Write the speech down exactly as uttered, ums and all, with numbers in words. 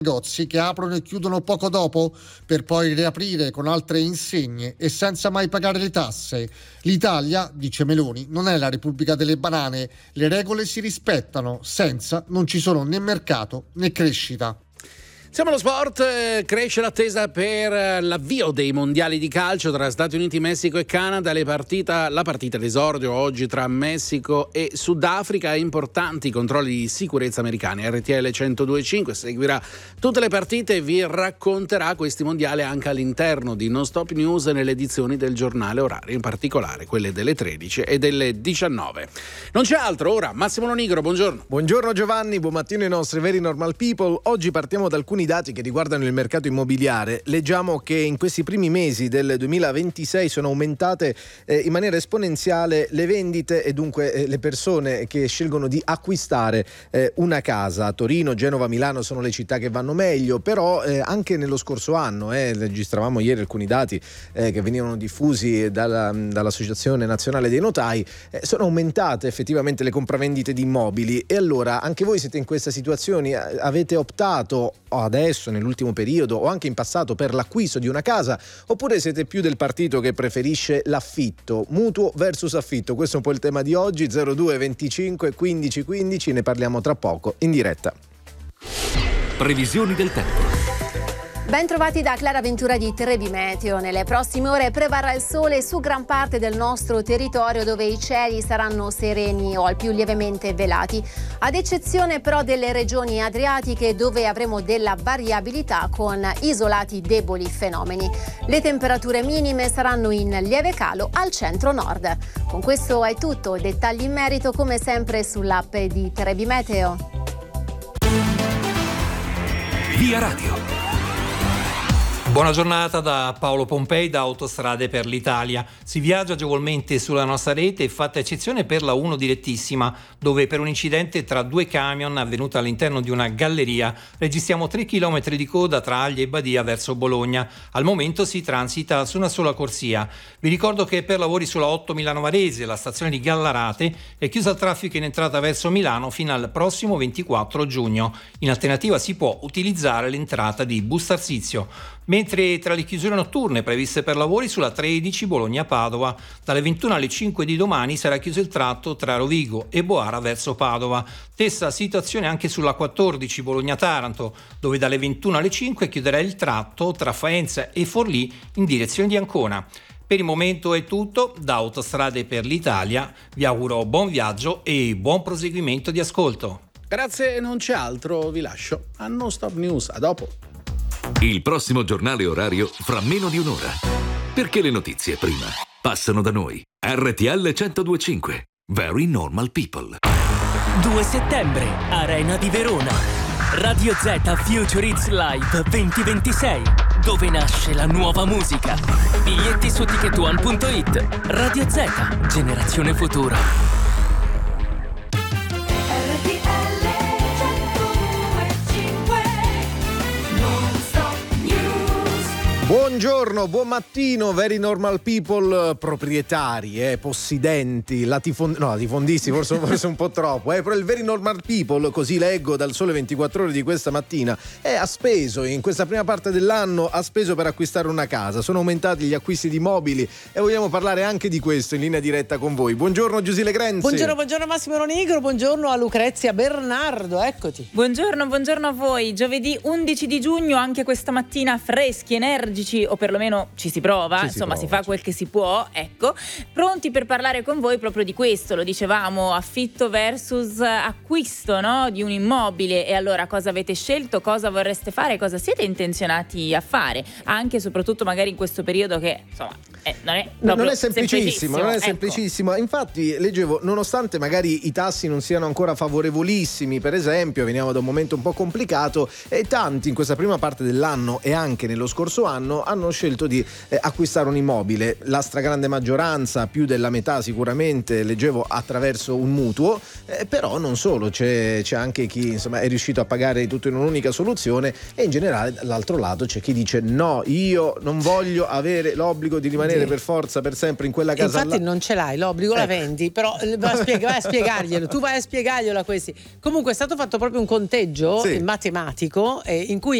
negozi che aprono e chiudono poco dopo per poi riaprire con altre insegne e senza mai pagare le tasse. L'Italia, dice Meloni, non è la Repubblica delle banane, le regole si rispettano, senza non ci sono né mercato né crescita. Siamo allo sport, cresce l'attesa per l'avvio dei mondiali di calcio tra Stati Uniti, Messico e Canada. Le partita, la partita d'esordio oggi tra Messico e Sudafrica. Importanti controlli di sicurezza americani. R T L centodue e cinque seguirà tutte le partite e vi racconterà questi mondiali anche all'interno di Non Stop News nelle edizioni del giornale orario, in particolare quelle delle tredici e delle diciannove. Non c'è altro, ora Massimo Lonigro, buongiorno. Buongiorno Giovanni, buon mattino ai nostri very normal people. Oggi partiamo da alcuni dati che riguardano il mercato immobiliare. Leggiamo che in questi primi mesi del duemilaventisei sono aumentate eh, in maniera esponenziale le vendite e dunque eh, le persone che scelgono di acquistare eh, una casa. Torino, Genova, Milano sono le città che vanno meglio, però eh, anche nello scorso anno, eh, registravamo ieri alcuni dati eh, che venivano diffusi dalla, dall'Associazione Nazionale dei Notai, eh, sono aumentate effettivamente le compravendite di immobili. E allora anche voi siete in questa situazione, avete optato adesso nell'ultimo periodo o anche in passato per l'acquisto di una casa, oppure siete più del partito che preferisce l'affitto? Mutuo versus affitto, questo è un po' il tema di oggi. Zero due venticinque quindici quindici, ne parliamo tra poco in diretta. Previsioni del tempo. Ben trovati da Clara Ventura di Trebi Meteo. Nelle prossime ore prevarrà il sole su gran parte del nostro territorio, dove i cieli saranno sereni o al più lievemente velati, ad eccezione però delle regioni adriatiche, dove avremo della variabilità con isolati deboli fenomeni. Le temperature minime saranno in lieve calo al centro-nord. Con questo è tutto, dettagli in merito come sempre sull'app di Trebi Meteo. Via Radio. Buona giornata da Paolo Pompei da Autostrade per l'Italia. Si viaggia agevolmente sulla nostra rete, fatta eccezione per la uno direttissima, dove per un incidente tra due camion avvenuto all'interno di una galleria registriamo tre chilometri di coda tra Aglia e Badia verso Bologna. Al momento si transita su una sola corsia. Vi ricordo che per lavori sulla otto Milano Varese la stazione di Gallarate è chiusa al traffico in entrata verso Milano fino al prossimo ventiquattro giugno. In alternativa si può utilizzare l'entrata di Bustarsizio. Mentre tra le chiusure notturne previste per lavori sulla tredici Bologna-Padova, dalle ventuno alle cinque di domani sarà chiuso il tratto tra Rovigo e Boara verso Padova. Stessa situazione anche sulla quattordici Bologna-Taranto, dove dalle ventuno alle cinque chiuderà il tratto tra Faenza e Forlì in direzione di Ancona. Per il momento è tutto, da Autostrade per l'Italia vi auguro buon viaggio e buon proseguimento di ascolto. Grazie, non c'è altro, vi lascio a Non Stop News, a dopo. Il prossimo giornale orario fra meno di un'ora. Perché le notizie prima passano da noi. R T L centodue e cinque. Very Normal People. due settembre, Arena di Verona. Radio Z Future Hits Live duemilaventisei, dove nasce la nuova musica. Biglietti su ticket one punto it. Radio Z, generazione futura. Buongiorno, buon mattino, very normal people, proprietari, eh, possidenti, latifond- no, latifondisti forse, forse un po' troppo, eh, però il very normal people, così leggo dal Sole ventiquattro Ore di questa mattina, eh, ha speso in questa prima parte dell'anno, ha speso per acquistare una casa, sono aumentati gli acquisti di mobili e vogliamo parlare anche di questo in linea diretta con voi. Buongiorno Giusile Grenzi. Buongiorno, buongiorno Massimo Lonigro, buongiorno a Lucrezia Bernardo, eccoti. Buongiorno, buongiorno a voi. Giovedì undici di giugno, anche questa mattina freschi, energici, o perlomeno ci si prova, ci insomma si, prova, si fa sì. quel che si può, ecco, pronti per parlare con voi proprio di questo, lo dicevamo, affitto versus acquisto, no? Di un immobile. E allora cosa avete scelto, cosa vorreste fare, cosa siete intenzionati a fare, anche e soprattutto magari in questo periodo che insomma eh, non è non è semplicissimo, semplicissimo, non è ecco. semplicissimo. Infatti leggevo, nonostante magari i tassi non siano ancora favorevolissimi, per esempio veniamo da un momento un po' complicato, e tanti in questa prima parte dell'anno e anche nello scorso anno hanno scelto di eh, acquistare un immobile. La stragrande maggioranza, più della metà sicuramente, leggevo attraverso un mutuo, eh, però non solo, c'è, c'è anche chi insomma è riuscito a pagare tutto in un'unica soluzione, e in generale dall'altro lato c'è chi dice no, io non voglio avere l'obbligo di rimanere sì. per forza per sempre in quella casa. Infatti là. non ce l'hai l'obbligo, eh. la vendi, però vai a, spiega, vai a spiegarglielo, tu vai a spiegarglielo a questi. Comunque è stato fatto proprio un conteggio sì. matematico eh, in cui